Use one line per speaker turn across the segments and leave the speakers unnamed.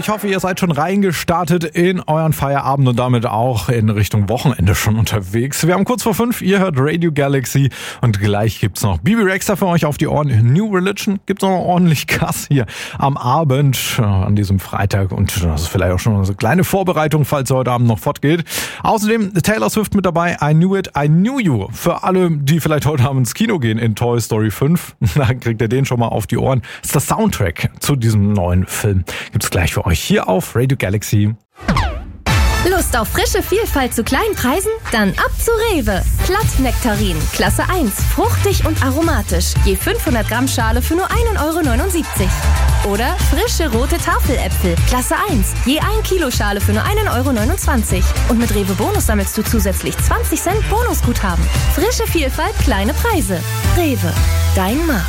Ich hoffe, ihr seid schon reingestartet in euren Feierabend und damit auch in Richtung Wochenende schon unterwegs. Wir haben kurz vor 5, ihr hört Radio Galaxy und gleich gibt's noch Bibi Rexha für euch auf die Ohren. New Religion gibt's noch ordentlich Gas hier am Abend an diesem Freitag und das ist vielleicht auch schon eine kleine Vorbereitung, falls ihr heute Abend noch fortgeht. Außerdem Taylor Swift mit dabei, I Knew It, I Knew You. Für alle, die vielleicht heute Abend ins Kino gehen in Toy Story 5, da kriegt ihr den schon mal auf die Ohren. Das ist der Soundtrack zu diesem neuen Film. Gibt's gleich für euch hier auf Radio Galaxy.
Lust auf frische Vielfalt zu kleinen Preisen? Dann ab zu Rewe. Glattnektarin, Klasse 1, fruchtig und aromatisch. Je 500 Gramm Schale für nur 1,79 €. Oder frische rote Tafeläpfel, Klasse 1, je 1 Kilo Schale für nur 1,29 €. Und mit Rewe Bonus sammelst du zusätzlich 20 Cent Bonusguthaben. Frische Vielfalt, kleine Preise. Rewe, dein Markt.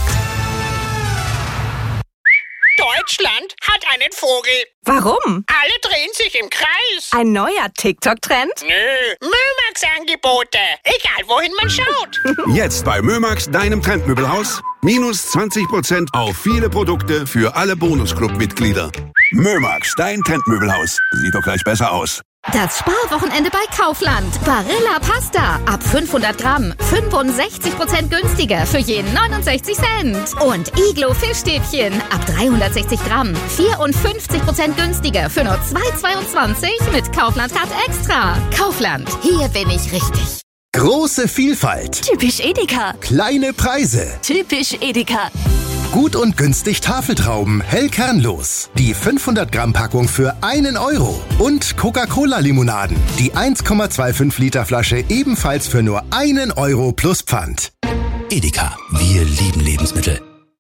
Deutschland hat einen Vogel.
Warum?
Alle drehen sich im Kreis.
Ein neuer TikTok-Trend?
Nö, Mömax-Angebote. Egal, wohin man schaut.
Jetzt bei Mömax, deinem Trendmöbelhaus. Minus 20% auf viele Produkte für alle Bonusclub-Mitglieder. Mömax, dein Trendmöbelhaus. Sieht doch gleich besser aus.
Das Sparwochenende bei Kaufland. Barilla Pasta. Ab 500 Gramm. 65% günstiger für jeden 69 Cent. Und Iglo Fischstäbchen. Ab 360 Gramm. 54% günstiger für nur 2,22 mit Kaufland-Card Extra. Kaufland. Hier bin ich richtig.
Große Vielfalt.
Typisch Edeka.
Kleine Preise.
Typisch Edeka.
Gut und günstig Tafeltrauben, hell kernlos. Die 500 Gramm Packung für 1 €. Und Coca-Cola-Limonaden. Die 1,25 Liter Flasche ebenfalls für nur 1 € plus Pfand.
Edeka, wir lieben Lebensmittel.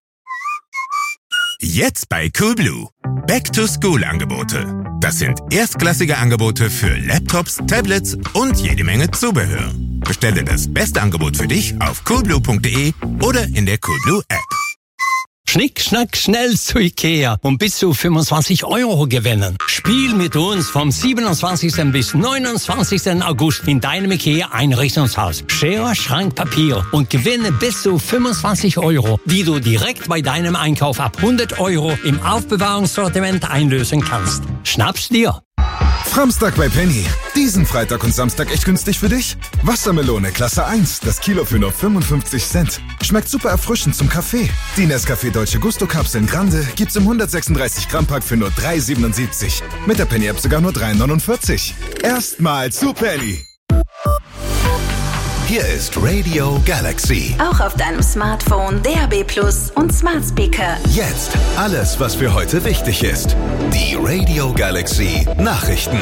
Jetzt bei Coolblue. Back-to-School-Angebote. Das sind erstklassige Angebote für Laptops, Tablets und jede Menge Zubehör. Bestelle das beste Angebot für dich auf coolblue.de oder in der Coolblue-App.
Schnick, schnack, schnell zu Ikea und bis zu 25 € gewinnen. Spiel mit uns vom 27. bis 29. August in deinem Ikea-Einrichtungshaus. Schere, Schrank, Papier und gewinne bis zu 25 €, die du direkt bei deinem Einkauf ab 100 € im Aufbewahrungssortiment einlösen kannst. Schnapp's dir!
Framstag bei Penny. Diesen Freitag und Samstag echt günstig für dich? Wassermelone Klasse 1, das Kilo für nur 55 Cent. Schmeckt super erfrischend zum Kaffee. Die Nescafé Dolce Gusto Kapseln Grande gibt's im 136 Gramm Pack für nur 3,77. Mit der Penny App sogar nur 3,49. Erstmal zu Penny.
Hier ist Radio Galaxy.
Auch auf deinem Smartphone, DAB+ und Smart Speaker.
Jetzt alles, was für heute wichtig ist. Die Radio Galaxy Nachrichten.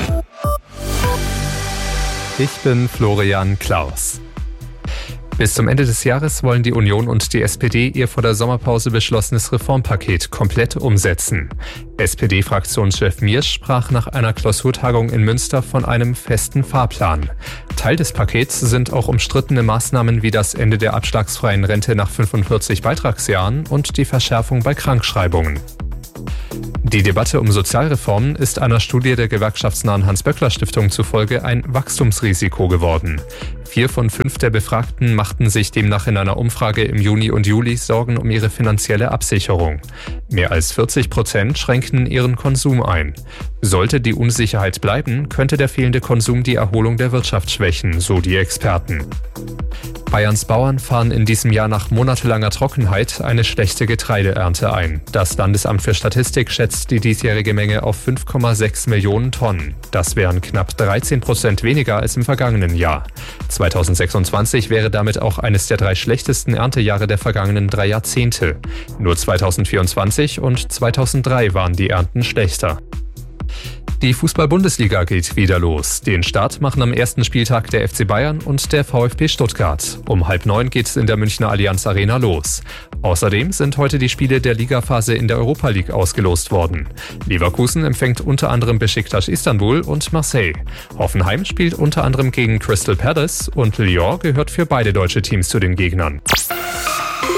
Ich bin Florian Klaus. Bis zum Ende des Jahres wollen die Union und die SPD ihr vor der Sommerpause beschlossenes Reformpaket komplett umsetzen. SPD-Fraktionschef Miersch sprach nach einer Klausurtagung in Münster von einem festen Fahrplan. Teil des Pakets sind auch umstrittene Maßnahmen wie das Ende der abschlagsfreien Rente nach 45 Beitragsjahren und die Verschärfung bei Krankschreibungen. Die Debatte um Sozialreformen ist einer Studie der gewerkschaftsnahen Hans-Böckler-Stiftung zufolge ein Wachstumsrisiko geworden. 4 von 5 der Befragten machten sich demnach in einer Umfrage im Juni und Juli Sorgen um ihre finanzielle Absicherung. Mehr als 40% schränkten ihren Konsum ein. Sollte die Unsicherheit bleiben, könnte der fehlende Konsum die Erholung der Wirtschaft schwächen, so die Experten. Bayerns Bauern fahren in diesem Jahr nach monatelanger Trockenheit eine schlechte Getreideernte ein. Das Landesamt für Statistik schätzt die diesjährige Menge auf 5,6 Millionen Tonnen. Das wären knapp 13% weniger als im vergangenen Jahr. 2026 wäre damit auch eines der 3 schlechtesten Erntejahre der vergangenen 3 Jahrzehnte. Nur 2024 und 2003 waren die Ernten schlechter. Die Fußball-Bundesliga geht wieder los. Den Start machen am ersten Spieltag der FC Bayern und der VfB Stuttgart. Um 8:30 geht es in der Münchner Allianz Arena los. Außerdem sind heute die Spiele der Ligaphase in der Europa League ausgelost worden. Leverkusen empfängt unter anderem Beşiktaş Istanbul und Marseille. Hoffenheim spielt unter anderem gegen Crystal Palace und Lyon gehört für beide deutsche Teams zu den Gegnern.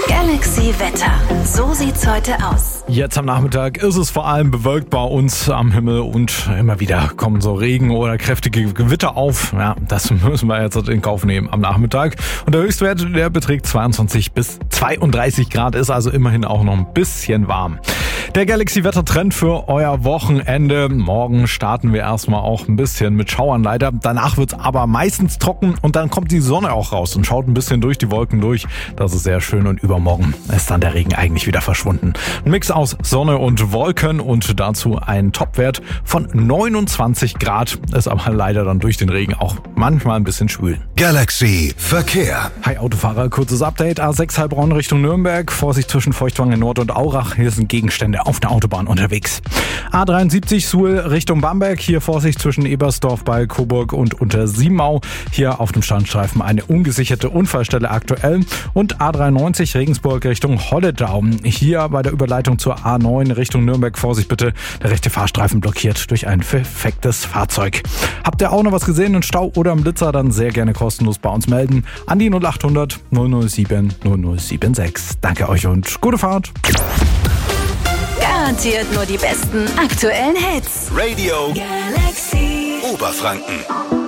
Galaxy Wetter. So sieht's heute aus.
Jetzt am Nachmittag ist es vor allem bewölkt bei uns am Himmel und immer wieder kommen so Regen oder kräftige Gewitter auf. Ja, das müssen wir jetzt in Kauf nehmen am Nachmittag. Und der Höchstwert, der beträgt 22 bis 32 Grad, ist also immerhin auch noch ein bisschen warm. Der Galaxy-Wettertrend für euer Wochenende. Morgen starten wir erstmal auch ein bisschen mit Schauern leider. Danach wird's aber meistens trocken und dann kommt die Sonne auch raus und schaut ein bisschen durch die Wolken durch. Das ist sehr schön und übermorgen ist dann der Regen eigentlich wieder verschwunden. Ein Mix aus Sonne und Wolken und dazu ein Topwert von 29 Grad. Ist aber leider dann durch den Regen auch manchmal ein bisschen schwül.
Galaxy Verkehr.
Hi Autofahrer, kurzes Update. A6 Heilbronn Richtung Nürnberg. Vorsicht zwischen Feuchtwangen Nord und Aurach. Hier sind Gegenstände auf der Autobahn unterwegs. A73 Suhl Richtung Bamberg. Hier Vorsicht zwischen Ebersdorf bei Coburg und Untersiemau. Hier auf dem Standstreifen eine ungesicherte Unfallstelle aktuell. Und A93 Regensburg Richtung Holledau. Hier bei der Überleitung zur A9 Richtung Nürnberg. Vorsicht bitte, der rechte Fahrstreifen blockiert durch ein defektes Fahrzeug. Habt ihr auch noch was gesehen in Stau oder im Blitzer, dann sehr gerne kostenlos bei uns melden. An die 0800 007 0076. Danke euch und gute Fahrt.
Garantiert nur die besten aktuellen Hits.
Radio
Galaxy
Oberfranken.